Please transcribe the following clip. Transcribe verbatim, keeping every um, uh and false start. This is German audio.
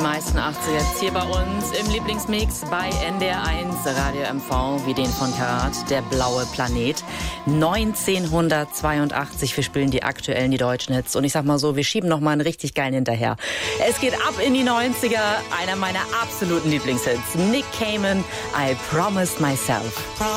meisten achtziger hier bei uns im Lieblingsmix bei N D R eins Radio M V, wie den von Karat, der blaue Planet. neunzehnhundertzweiundachtzig, wir spielen die aktuellen, die deutschen Hits. Und ich sag mal so, wir schieben noch mal einen richtig geilen hinterher. Es geht ab in die neunziger, einer meiner absoluten Lieblingshits. Nick Cayman, I Promised Myself.